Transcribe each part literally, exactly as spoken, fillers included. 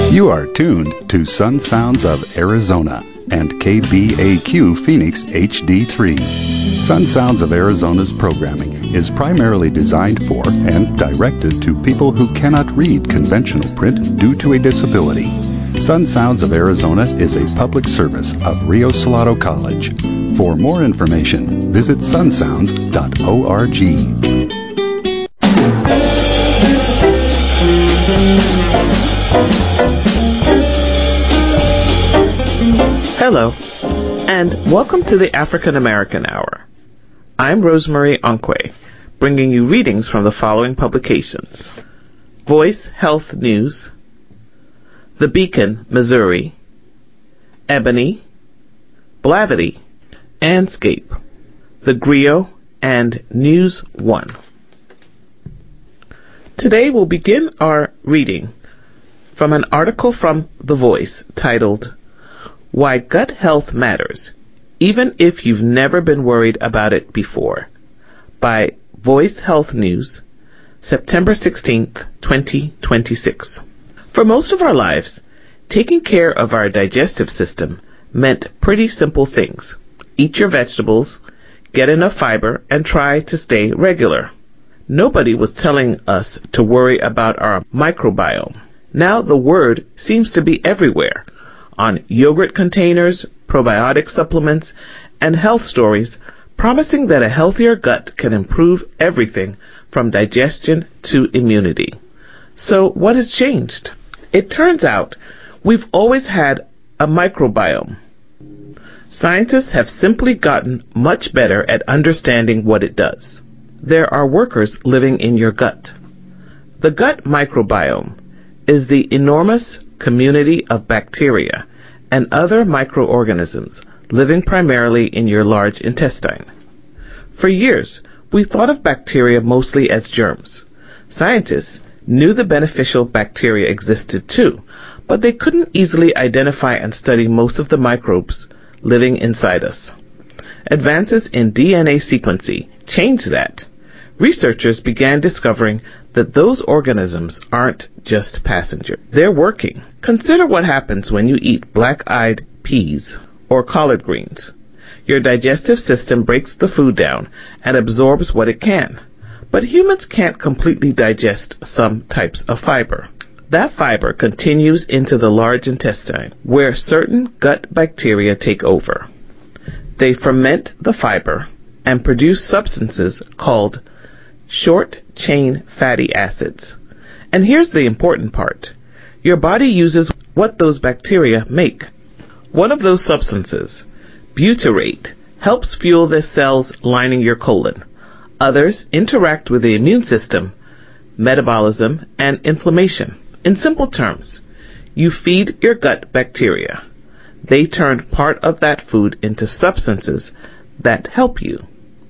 You are tuned to Sun Sounds of Arizona and K B A Q Phoenix H D three. Sun Sounds of Arizona's programming is primarily designed for and directed to people who cannot read conventional print due to a disability. Sun Sounds of Arizona is a public service of Rio Salado College. For more information, visit sun sounds dot org. Hello, and welcome to the African American Hour. I'm Rosemary Onkwe, bringing you readings from the following publications: Voice Health News, The Beacon, Missouri, Ebony, Blavity, Anscape, The Griot, and News One. Today we'll begin our reading from an article from The Voice titled, Why Gut Health Matters, Even If You've Never Been Worried About It Before, by Voice Health News, September sixteenth, twenty twenty-six. For most of our lives, taking care of our digestive system meant pretty simple things. Eat your vegetables, get enough fiber, and try to stay regular. Nobody was telling us to worry about our microbiome. Now the word seems to be everywhere, on yogurt containers, probiotic supplements, and health stories promising that a healthier gut can improve everything from digestion to immunity. So what has changed? It turns out we've always had a microbiome. Scientists have simply gotten much better at understanding what it does. There are workers living in your gut. The gut microbiome is the enormous community of bacteria and other microorganisms living primarily in your large intestine. For years, we thought of bacteria mostly as germs. Scientists knew the beneficial bacteria existed too, but they couldn't easily identify and study most of the microbes living inside us. Advances in D N A sequencing changed that. Researchers began discovering that those organisms aren't just passengers. They're working. Consider what happens when you eat black-eyed peas or collard greens. Your digestive system breaks the food down and absorbs what it can. But humans can't completely digest some types of fiber. That fiber continues into the large intestine, where certain gut bacteria take over. They ferment the fiber and produce substances called short-chain fatty acids. And here's the important part. Your body uses what those bacteria make. One of those substances, butyrate, helps fuel the cells lining your colon. Others interact with the immune system, metabolism, and inflammation. In simple terms, you feed your gut bacteria. They turn part of that food into substances that help you.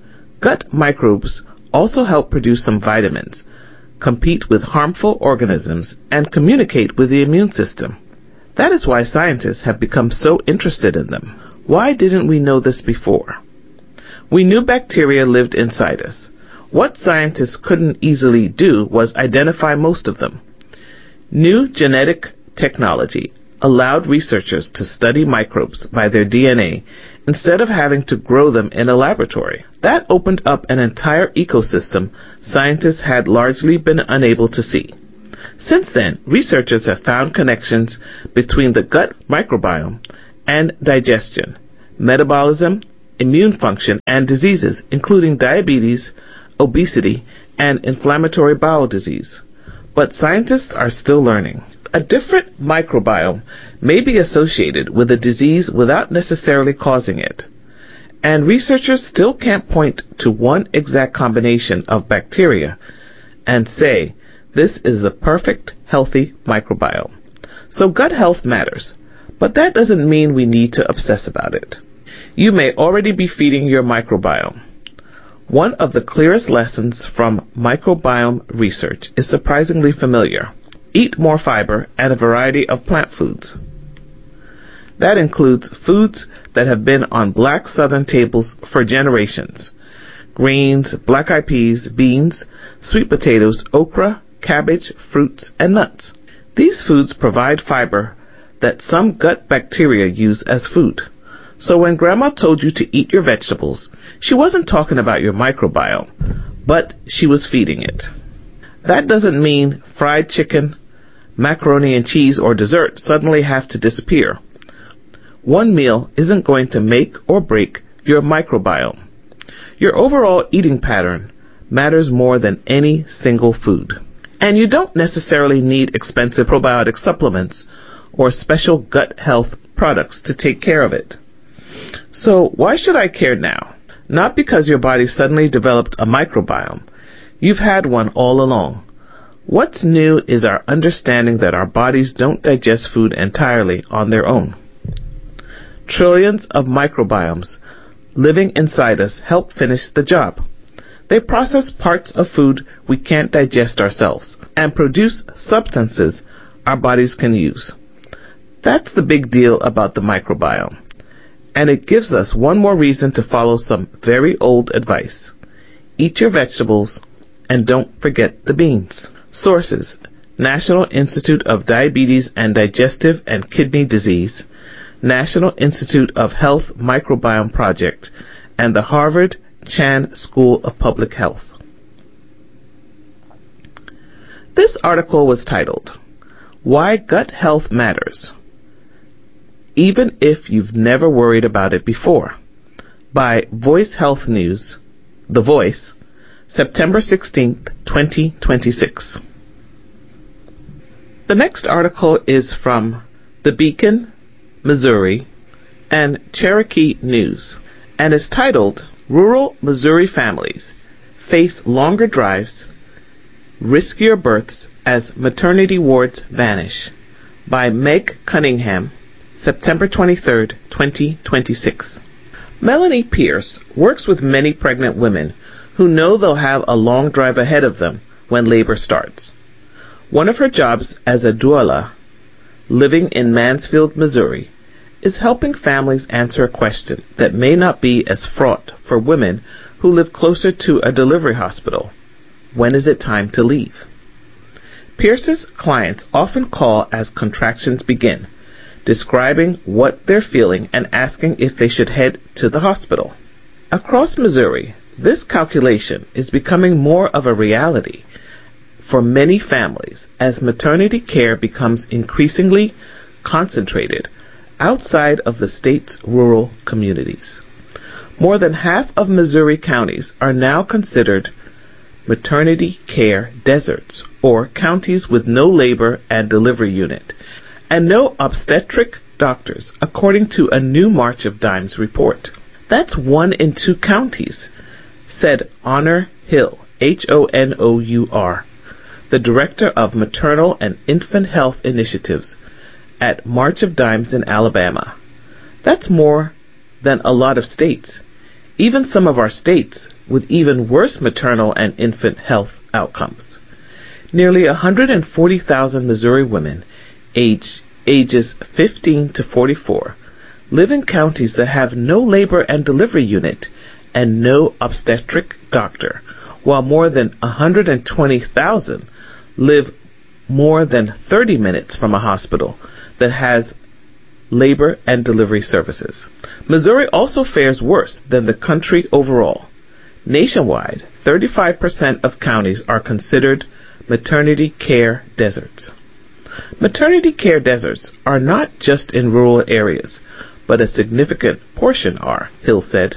Gut microbes also help produce some vitamins, compete with harmful organisms, and communicate with the immune system. That is why scientists have become so interested in them. Why didn't we know this before? We knew bacteria lived inside us. What scientists couldn't easily do was identify most of them. New genetic technology allowed researchers to study microbes by their D N A instead of having to grow them in a laboratory. That opened up an entire ecosystem scientists had largely been unable to see. Since then, researchers have found connections between the gut microbiome and digestion, metabolism, immune function, and diseases, including diabetes, obesity, and inflammatory bowel disease. But scientists are still learning. A different microbiome may be associated with a disease without necessarily causing it. And researchers still can't point to one exact combination of bacteria and say, this is the perfect, healthy microbiome. So gut health matters, but that doesn't mean we need to obsess about it. You may already be feeding your microbiome. One of the clearest lessons from microbiome research is surprisingly familiar. Eat more fiber and a variety of plant foods. That includes foods that have been on black Southern tables for generations. Greens, black-eyed peas, beans, sweet potatoes, okra, cabbage, fruits, and nuts. These foods provide fiber that some gut bacteria use as food. So when Grandma told you to eat your vegetables, she wasn't talking about your microbiome, but she was feeding it. That doesn't mean fried chicken, macaroni and cheese, or dessert suddenly have to disappear. One meal isn't going to make or break your microbiome. Your overall eating pattern matters more than any single food. And you don't necessarily need expensive probiotic supplements or special gut health products to take care of it. So why should I care now? Not because your body suddenly developed a microbiome. You've had one all along. What's new is our understanding that our bodies don't digest food entirely on their own. Trillions of microbiomes living inside us help finish the job. They process parts of food we can't digest ourselves and produce substances our bodies can use. That's the big deal about the microbiome. And it gives us one more reason to follow some very old advice. Eat your vegetables and don't forget the beans. Sources: National Institute of Diabetes and Digestive and Kidney Disease, National Institute of Health Microbiome Project, and the Harvard Chan School of Public Health. This article was titled, Why Gut Health Matters, Even If You've Never Worried About It Before, by Voice Health News, The Voice, September sixteenth, twenty twenty-six. The next article is from The Beacon, Missouri, and Cherokee News, and is titled, Rural Missouri Families Face Longer Drives, Riskier Births as Maternity Wards Vanish, by Meg Cunningham, September twenty-third, twenty twenty-six. Melanie Pierce works with many pregnant women who know they'll have a long drive ahead of them when labor starts. One of her jobs as a doula, living in Mansfield, Missouri, is helping families answer a question that may not be as fraught for women who live closer to a delivery hospital. When is it time to leave? Pierce's clients often call as contractions begin, describing what they're feeling and asking if they should head to the hospital. Across Missouri, this calculation is becoming more of a reality for many families as maternity care becomes increasingly concentrated outside of the state's rural communities. More than half of Missouri counties are now considered maternity care deserts, or counties with no labor and delivery unit, and no obstetric doctors, according to a new March of Dimes report. That's one in two counties, said Honor Hill, H O N O U R, the director of Maternal and Infant Health Initiatives at March of Dimes in Alabama. That's more than a lot of states, even some of our states with even worse maternal and infant health outcomes. Nearly one hundred forty thousand Missouri women age, ages fifteen to forty-four live in counties that have no labor and delivery unit and no obstetric doctor, while more than one hundred twenty thousand live more than thirty minutes from a hospital that has labor and delivery services. Missouri also fares worse than the country overall. Nationwide, thirty-five percent of counties are considered maternity care deserts. Maternity care deserts are not just in rural areas, but a significant portion are, Hill said.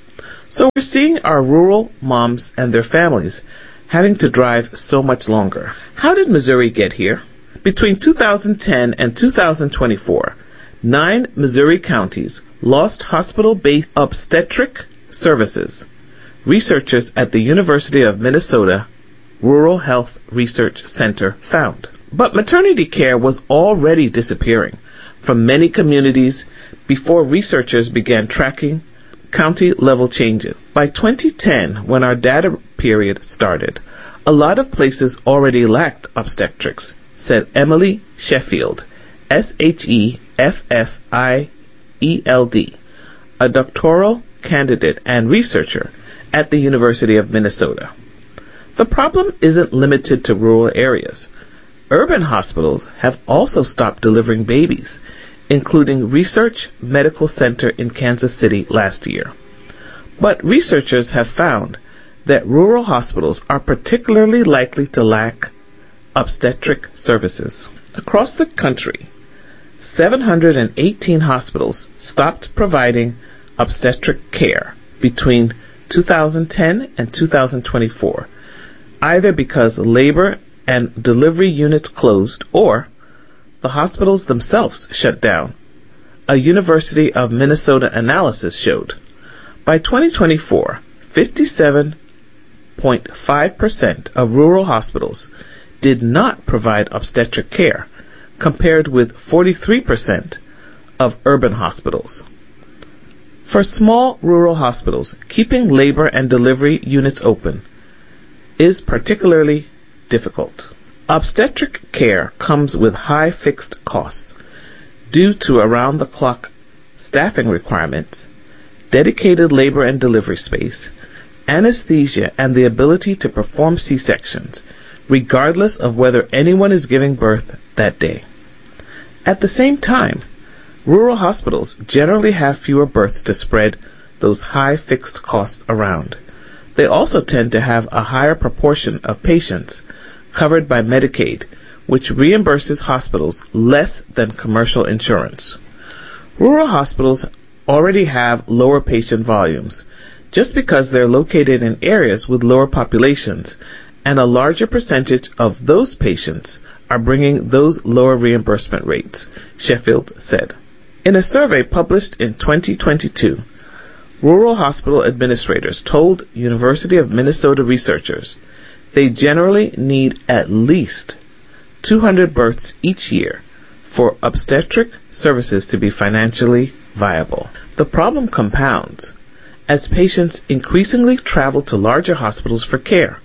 So we're seeing our rural moms and their families having to drive so much longer. How did Missouri get here? Between two thousand ten and two thousand twenty-four, nine Missouri counties lost hospital-based obstetric services, researchers at the University of Minnesota Rural Health Research Center found. But maternity care was already disappearing from many communities before researchers began tracking county-level changes. By twenty ten, when our data period started, a lot of places already lacked obstetrics, said Emily Sheffield, S H E F F I E L D, a doctoral candidate and researcher at the University of Minnesota. The problem isn't limited to rural areas. Urban hospitals have also stopped delivering babies, including Research Medical Center in Kansas City last year. But researchers have found that rural hospitals are particularly likely to lack obstetric services. Across the country, seven hundred eighteen hospitals stopped providing obstetric care between two thousand ten and two thousand twenty-four, either because labor and delivery units closed or the hospitals themselves shut down. A University of Minnesota analysis showed by twenty twenty-four, fifty-seven point five percent of rural hospitals did not provide obstetric care, compared with forty-three percent of urban hospitals. For small rural hospitals, keeping labor and delivery units open is particularly difficult. Obstetric care comes with high fixed costs due to around-the-clock staffing requirements, dedicated labor and delivery space, anesthesia, and the ability to perform C-sections, regardless of whether anyone is giving birth that day. At the same time, rural hospitals generally have fewer births to spread those high fixed costs around. They also tend to have a higher proportion of patients covered by Medicaid, which reimburses hospitals less than commercial insurance. Rural hospitals already have lower patient volumes just because they're located in areas with lower populations, and a larger percentage of those patients are bringing those lower reimbursement rates, Sheffield said. In a survey published in twenty twenty-two, rural hospital administrators told University of Minnesota researchers they generally need at least two hundred births each year for obstetric services to be financially viable. The problem compounds as patients increasingly travel to larger hospitals for care.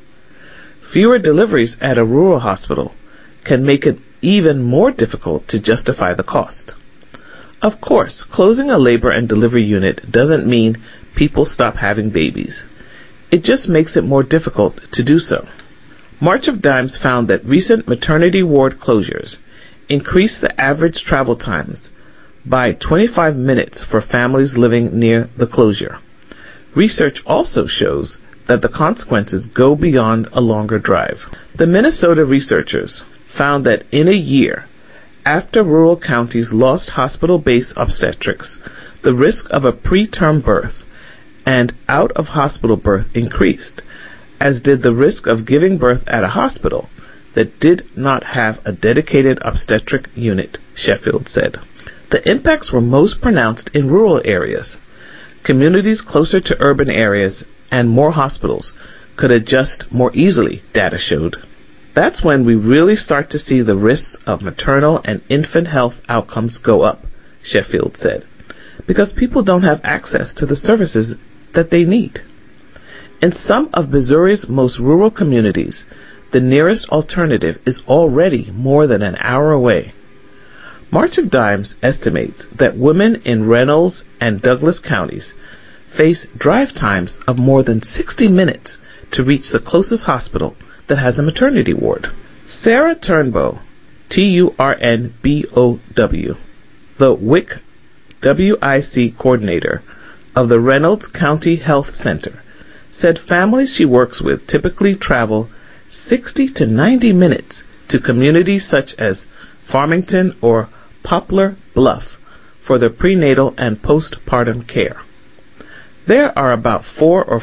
Fewer deliveries at a rural hospital can make it even more difficult to justify the cost. Of course, closing a labor and delivery unit doesn't mean people stop having babies. It just makes it more difficult to do so. March of Dimes found that recent maternity ward closures increased the average travel times by twenty-five minutes for families living near the closure. Research also shows that the consequences go beyond a longer drive. The Minnesota researchers found that in a year after rural counties lost hospital-based obstetrics, the risk of a preterm birth and out-of-hospital birth increased, as did the risk of giving birth at a hospital that did not have a dedicated obstetric unit, Sheffield said. The impacts were most pronounced in rural areas. Communities closer to urban areas and more hospitals could adjust more easily, data showed. That's when we really start to see the risks of maternal and infant health outcomes go up, Sheffield said, because people don't have access to the services that they need. In some of Missouri's most rural communities, the nearest alternative is already more than an hour away. March of Dimes estimates that women in Reynolds and Douglas counties face drive times of more than sixty minutes to reach the closest hospital that has a maternity ward. Sarah Turnbow, T U R N B O W, the W I C W I C coordinator of the Reynolds County Health Center, said families she works with typically travel sixty to ninety minutes to communities such as Farmington or Poplar Bluff for their prenatal and postpartum care. There are about four or